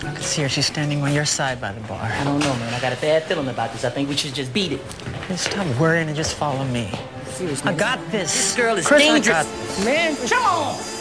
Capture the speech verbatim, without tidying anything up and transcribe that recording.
I can see her. She's standing on your side by the bar. I don't know, man. I got a bad feeling about this. I think we should just beat it. Just stop worrying and just follow me. Seriously. I got this. This girl is Chris, dangerous. I got... Man, come on.